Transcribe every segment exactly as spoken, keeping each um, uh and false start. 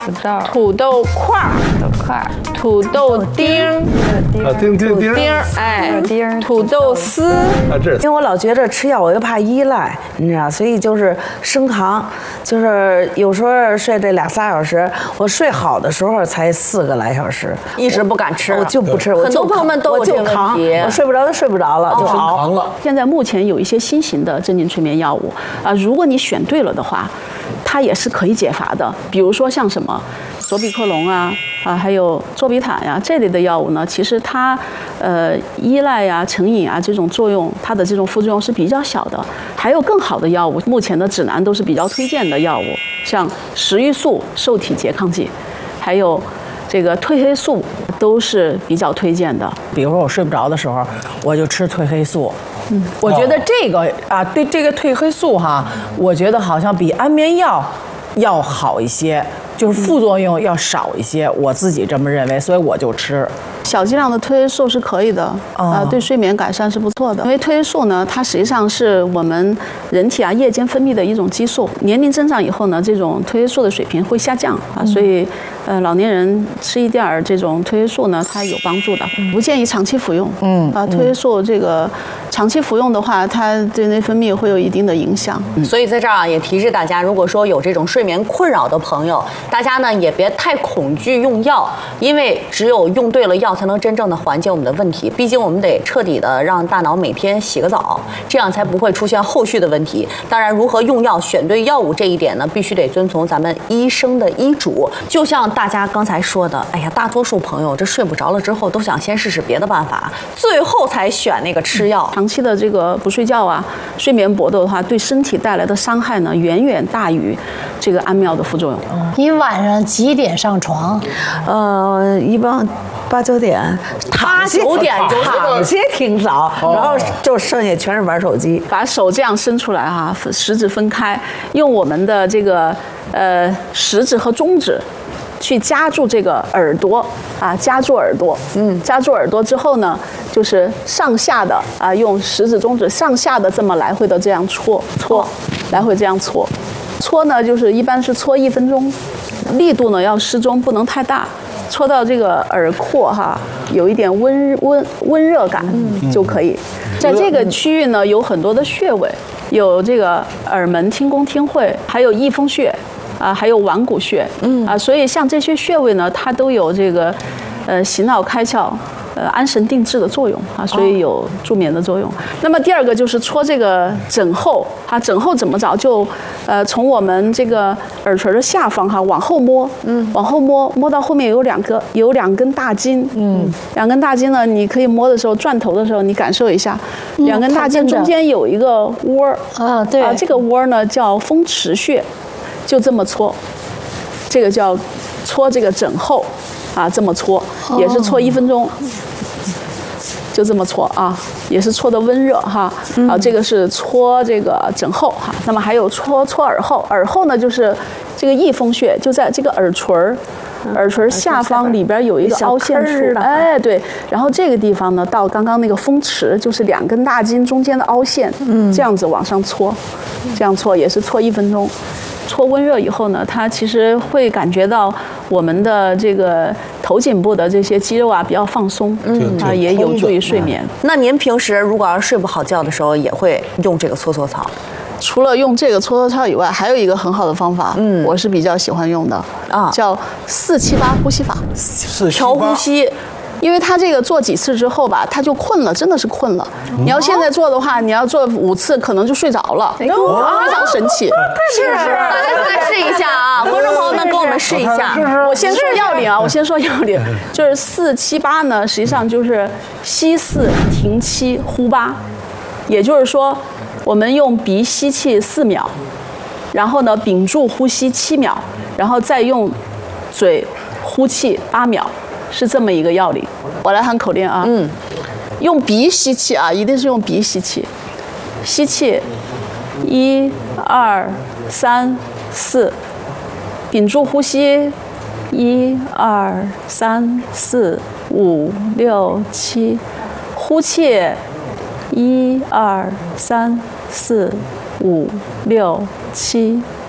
不知道。 土豆块儿， 土豆块儿， 土豆丁儿， 啊，丁丁丁丁儿，哎， 丁儿， 土豆丝。 啊，这因为我老觉着吃药我又怕依赖，你知道，所以就是升糖，就是有时候睡这俩仨小时，我睡好的时候才四个来小时， 一直不敢吃， 我就不吃，我很多朋友们都有这个问题， 我睡不着就睡不着了，就熬。 糖了。 现在目前有一些新型的镇静催眠药物啊，如果你选对了的话，它也是可以解乏的。比如说像什么左比克隆啊。啊，还有唑比坦呀这类的药物呢，其实它，呃，依赖呀、成瘾啊这种作用，它的这种副作用是比较小的。还有更好的药物，目前的指南都是比较推荐的药物，像食欲素受体拮抗剂，还有这个褪黑素都是比较推荐的。 比如说我睡不着的时候，我就吃褪黑素。嗯，我觉得这个啊，对这个褪黑素哈，我觉得好像比安眠药要好一些。就是副作用要少一些，我自己这么认为，所以我就吃。 小剂量的褪黑素是可以的，啊、 哦呃，对睡眠改善是不错的。因为褪黑素呢，它实际上是我们人体啊夜间分泌的一种激素。年龄增长以后呢，这种褪黑素的水平会下降啊，所以呃老年人吃一点儿这种褪黑素呢，它有帮助的，不建议长期服用。嗯啊，褪黑素这个长期服用的话，它对内分泌会有一定的影响。 嗯、所以在这儿啊，也提示大家，如果说有这种睡眠困扰的朋友，大家呢也别太恐惧用药，因为只有用对了药，才能真正的缓解我们的问题。毕竟我们得彻底的让大脑每天洗个澡，这样才不会出现后续的问题。当然，如何用药、选对药物这一点呢，必须得遵从咱们医生的医嘱。就像大家刚才说的，哎呀，大多数朋友这睡不着了之后，都想先试试别的办法，最后才选那个吃药。 长期的这个不睡觉啊，睡眠搏斗的话，对身体带来的伤害呢，远远大于这个安眠药的副作用。 你晚上几点上床？ 呃，一般八九点， 八九点就躺些挺早，然后就剩下全是玩手机。 把手这样伸出来哈、啊，食指分开，用我们的这个呃食指和中指去夹住这个耳朵啊，夹住耳朵，嗯，夹住耳朵之后呢，就是上下的啊，用食指、中指上下的这么来回的这样搓搓，来回这样搓，搓呢就是一般是搓一分钟，力度呢要适中，不能太大。戳到这个耳廓哈，有一点温温温热感就可以。在这个区域呢，有很多的穴位，有这个耳门、听宫、听会，还有翳风穴，啊，还有腕骨穴，嗯啊，所以像这些穴位呢，它都有这个，呃，洗脑开窍。呃，安神定志的作用啊，所以有助眠的作用。那么第二个就是搓这个枕后啊，枕后怎么着？就呃从我们这个耳垂的下方哈往后摸，嗯，往后摸，摸到后面有两个有两根大筋，嗯，两根大筋呢，你可以摸的时候转头的时候，你感受一下，嗯、两根大筋中间有一个窝儿啊，对啊，这个窝呢叫风池穴，就这么搓，这个叫搓这个枕后。啊，这么搓也是搓一分钟，就这么搓啊，也是搓的温热哈。啊，这个是搓这个枕后哈。那么还有搓搓耳后，耳后呢就是这个翳风穴，就在这个耳垂儿，耳垂下方里边有一个凹陷处，哎对。然后这个地方呢，到刚刚那个风池，就是两根大筋中间的凹陷，嗯，这样子往上搓，这样搓也是搓一分钟。搓温热以后呢，它其实会感觉到我们的这个头颈部的这些肌肉啊比较放松，嗯啊也有助于睡眠。 那您平时如果要是睡不好觉的时候，也会用这个搓搓操？ 除了用这个搓搓操以外，还有一个很好的方法，嗯，我是比较喜欢用的啊，叫四七八呼吸法， 调呼吸。 因为他这个做几次之后吧，他就困了，真的是困了。你要现在做的话，你要做五次，可能就睡着了，非常神奇。 是是，大家再试一下啊，观众朋友们跟我们试一下。 我先说要领啊，我先说要领，就是四七八呢，实际上就是吸四停七呼八，也就是说，我们用鼻吸气四秒，然后呢屏住呼吸七秒，然后再用嘴呼气八秒。是这么一个要领，我来喊口令啊。嗯，用鼻吸气啊，一定是用鼻吸气。吸气，一、二、三、四，屏住呼吸，一、二、三、四、五、六、七，呼气，一、二、三、四、五、六、七、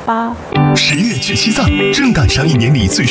八。 十月去西藏，正赶上一年里最